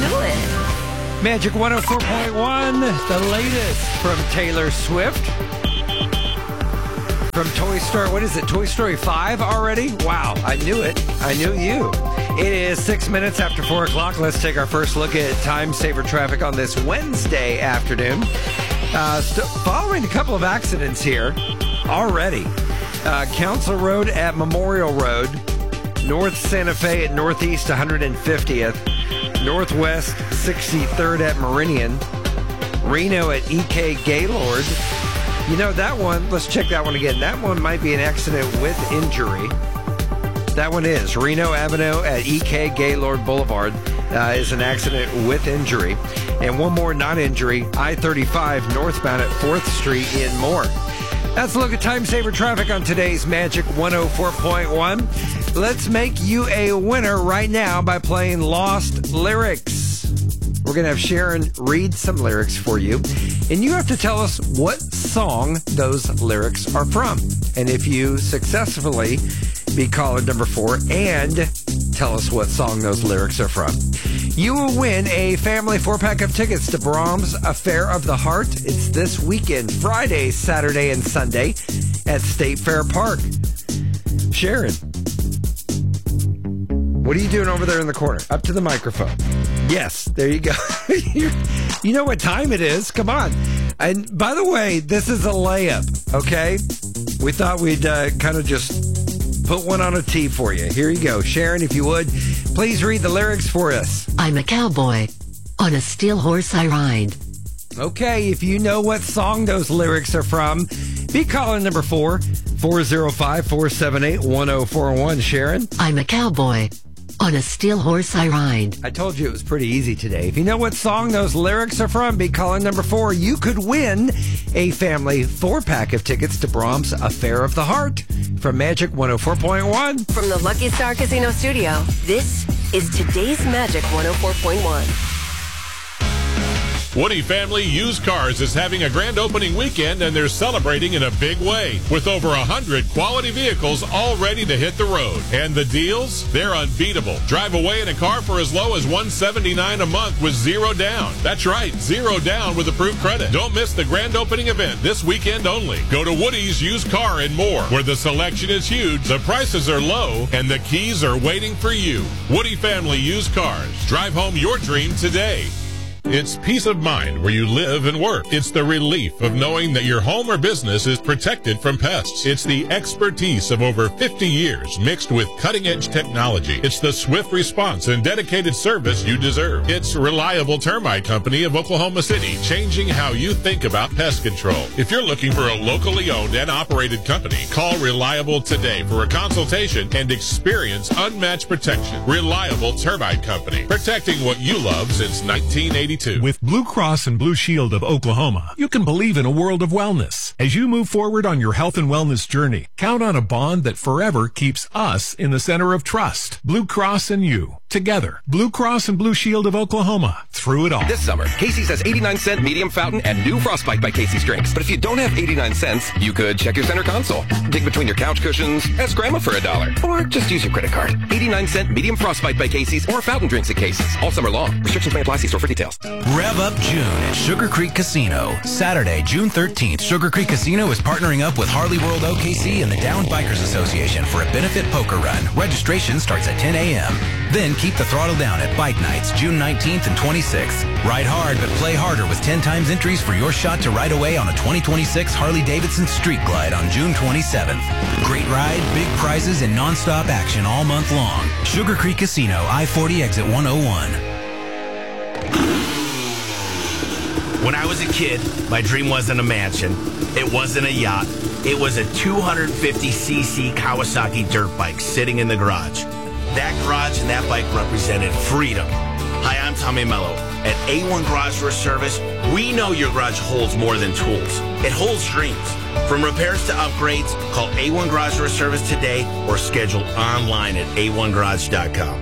do it. Magic 104.1, the latest from Taylor Swift. From Toy Story, what is it, Toy Story 5 already? Wow, I knew it. I knew you. It is 6 minutes after 4 o'clock. Let's take our first look at time saver traffic on this Wednesday afternoon. Following a couple of accidents here already. Council Road at Memorial Road, North Santa Fe at Northeast 150th, Northwest 63rd at Meridian, Reno at EK Gaylord. You know, that one, let's check that one again. That one might be an accident with injury. That one is. Reno Avenue at EK Gaylord Boulevard is an accident with injury. And one more non-injury, I-35 northbound at 4th Street in Moore. That's a look at time saver traffic on today's Magic 104.1. Let's make you a winner right now by playing Lost Lyrics. We're going to have Sharon read some lyrics for you, and you have to tell us what song those lyrics are from. And if you successfully be caller number 4 and tell us what song those lyrics are from, you will win a family 4-pack of tickets to Brahms' Affair of the Heart. It's this weekend, Friday, Saturday, and Sunday at State Fair Park. Sharon, what are you doing over there in the corner? Up to the microphone. Yes, there you go. You know what time it is. Come on. And by the way, this is a layup, okay? We thought we'd kind of just put one on a tee for you. Here you go. Sharon, if you would, please read the lyrics for us. I'm a cowboy. On a steel horse I ride. Okay, if you know what song those lyrics are from, be caller number 4, 405-478-1041. Sharon? I'm a cowboy. On a steel horse I ride. I told you it was pretty easy today. If you know what song those lyrics are from, be caller number 4. You could win a family 4-pack of tickets to Brahms' Affair of the Heart from Magic 104.1. From the Lucky Star Casino Studio, this is today's Magic 104.1. Woody Family Used Cars is having a grand opening weekend, and they're celebrating in a big way with over 100 quality vehicles all ready to hit the road. And the deals? They're unbeatable. Drive away in a car for as low as $179 a month with 0 down. That's right, 0 down with approved credit. Don't miss the grand opening event this weekend only. Go to Woody's Used Car and More, where the selection is huge, the prices are low, and the keys are waiting for you. Woody Family Used Cars. Drive home your dream today. It's peace of mind where you live and work. It's the relief of knowing that your home or business is protected from pests. It's the expertise of over 50 years mixed with cutting-edge technology. It's the swift response and dedicated service you deserve. It's Reliable Termite Company of Oklahoma City, changing how you think about pest control. If you're looking for a locally owned and operated company, call Reliable today for a consultation and experience unmatched protection. Reliable Termite Company, protecting what you love since 1982. With Blue Cross and Blue Shield of Oklahoma, you can believe in a world of wellness. As you move forward on your health and wellness journey, count on a bond that forever keeps us in the center of trust. Blue Cross and you. Together. Blue Cross and Blue Shield of Oklahoma. Through it all. This summer, Casey's has 89-cent medium fountain and new Frostbite by Casey's drinks. But if you don't have 89 cents, you could check your center console, dig between your couch cushions, ask Grandma for $1, or just use your credit card. 89-cent medium Frostbite by Casey's or fountain drinks at Casey's. All summer long. Restrictions may apply. See store for details. Rev up June at Sugar Creek Casino. Saturday, June 13th, Sugar Creek Casino is partnering up with Harley World OKC and the Down Bikers Association for a benefit poker run. Registration starts at 10 a.m. Then keep the throttle down at Bike Nights, June 19th and 26th. Ride hard, but play harder with 10 times entries for your shot to ride away on a 2026 Harley-Davidson Street Glide on June 27th. Great ride, big prizes, and nonstop action all month long. Sugar Creek Casino, I-40 exit 101. When I was a kid, my dream wasn't a mansion. It wasn't a yacht. It was a 250cc Kawasaki dirt bike sitting in the garage. That garage and that bike represented freedom. Hi, I'm Tommy Mello. At A1 Garage Door Service, we know your garage holds more than tools. It holds dreams. From repairs to upgrades, call A1 Garage Door Service today or schedule online at a1garage.com.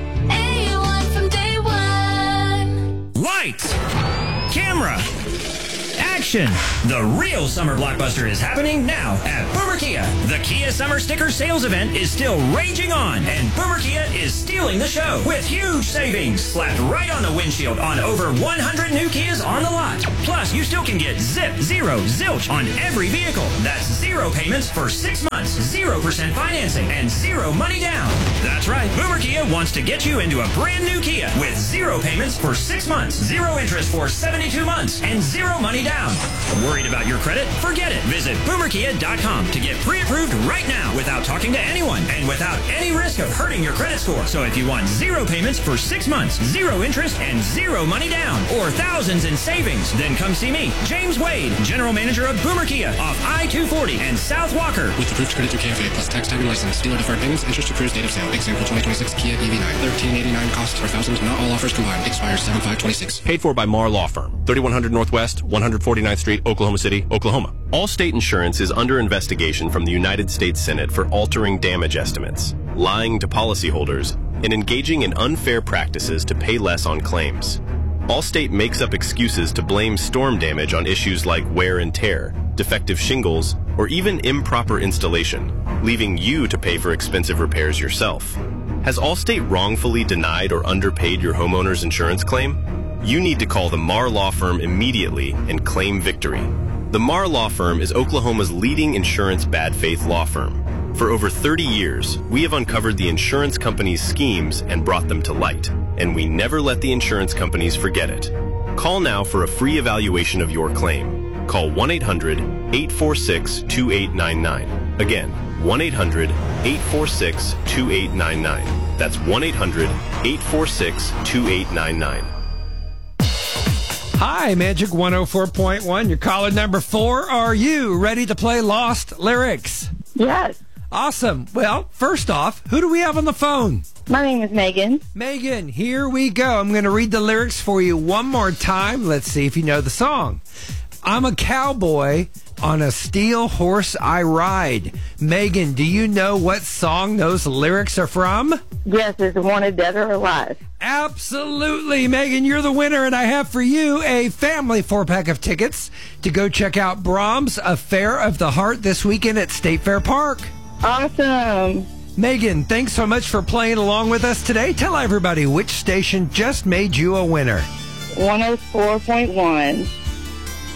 A1 from day one. Lights, camera, action. Correction! The real summer blockbuster is happening now at Boomer Kia. The Kia Summer Sticker Sales Event is still raging on, and Boomer Kia is stealing the show with huge savings slapped right on the windshield on over 100 new Kias on the lot. Plus, you still can get zip, zero, zilch on every vehicle. That's 0 payments for 6 months, 0% financing, and 0 money down. That's right, Boomer Kia wants to get you into a brand new Kia with 0 payments for 6 months, 0 interest for 72 months, and 0 money down. Worried about your credit? Forget it. Visit boomerkia.com to get pre-approved right now without talking to anyone and without any risk of hurting your credit score. So if you want 0 payments for 6 months, 0 interest, and 0 money down, or thousands in savings, then come see me, James Wade, General Manager of Boomer Kia off I-240 and South Walker. With approved credit through KFA plus tax time and license. Dealer deferred payments, interest accrues, date of sale. Example 2026 Kia EV9. $1,389 cost per thousand. Not all offers combined. Expires 7/5/26. Paid for by Marr Law Firm. 3100 Northwest, 149th Street, Oklahoma City, Oklahoma. Allstate Insurance is under investigation from the United States Senate for altering damage estimates, lying to policyholders, and engaging in unfair practices to pay less on claims. Allstate makes up excuses to blame storm damage on issues like wear and tear, defective shingles, or even improper installation, leaving you to pay for expensive repairs yourself. Has Allstate wrongfully denied or underpaid your homeowner's insurance claim? You need to call the Marr Law Firm immediately and claim victory. The Marr Law Firm is Oklahoma's leading insurance bad faith law firm. For over 30 years, we have uncovered the insurance companies' schemes and brought them to light, and we never let the insurance companies forget it. Call now for a free evaluation of your claim. Call 1-800-846-2899. Again, 1-800-846-2899. That's 1-800-846-2899. Hi, Magic 104.1. Your caller number 4. Are you ready to play Lost Lyrics? Yes. Awesome. Well, first off, who do we have on the phone? My name is Megan. Megan, here we go. I'm going to read the lyrics for you one more time. Let's see if you know the song. I'm a cowboy. On a steel horse I ride. Megan, do you know what song those lyrics are from? Yes, it's Wanted Dead or Alive. Absolutely, Megan, you're the winner, and I have for you a family 4-pack of tickets to go check out Brahms' Affair of the Heart this weekend at State Fair Park. Awesome. Megan, thanks so much for playing along with us today. Tell everybody which station just made you a winner. 104.1.